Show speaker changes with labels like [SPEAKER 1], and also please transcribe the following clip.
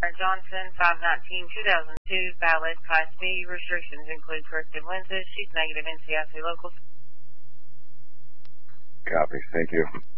[SPEAKER 1] Johnson, 519-2002, valid Class B. Restrictions include corrective lenses. She's negative NCIC local.
[SPEAKER 2] Copy. Thank you.